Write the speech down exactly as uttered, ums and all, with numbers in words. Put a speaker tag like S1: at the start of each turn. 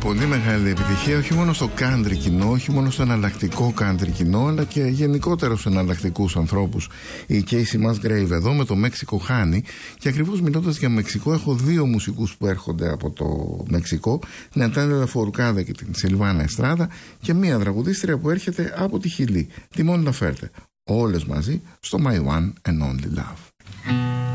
S1: πολύ μεγάλη επιτυχία όχι μόνο στο country κοινό, όχι μόνο στο εναλλακτικό country κοινό, αλλά και γενικότερα στους εναλλακτικούς ανθρώπους. Η Casey Musgrave εδώ με το Μέξικο χάνει. Και ακριβώς μιλώντας για Μεξικό, έχω δύο μουσικούς που έρχονται από το Μεξικό, την Νατάλια Λαφορκάδα και την Σιλβάνα Εστράδα, και μία τραγουδίστρια που έρχεται από τη Χιλή, τη Μον Λαφέρτε. Όλες μαζί στο My One and Only Love.